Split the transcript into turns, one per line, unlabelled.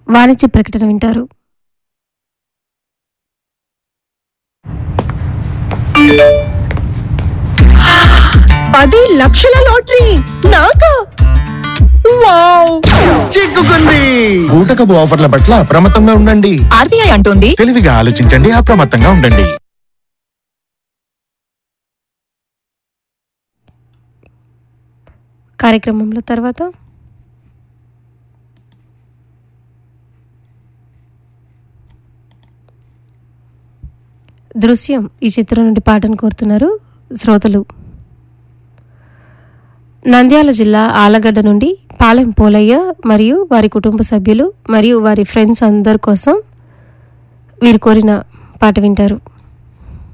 వాణిజ్య ప్రకటన వింటారు.
అది లక్షల లాటరీ నాకా? వావ్,
చిక్కుకుంది. బూటకపు ఆఫర్ల పట్ల అప్రమత్తంగా ఉండండి.
ఆర్బీఐ అంటోంది
తెలివిగా ఆలోచించండి, అప్రమత్తంగా ఉండండి.
కార్యక్రమంలో తర్వాత దృశ్యం ఈ చిత్రం నుండి పాటను కోరుతున్నారు శ్రోతలు. నంద్యాల జిల్లా ఆలగడ్డ నుండి పాలెం పోలయ్య మరియు వారి కుటుంబ సభ్యులు మరియు వారి ఫ్రెండ్స్ అందరి కోసం వీరు కోరిన పాట వింటారు.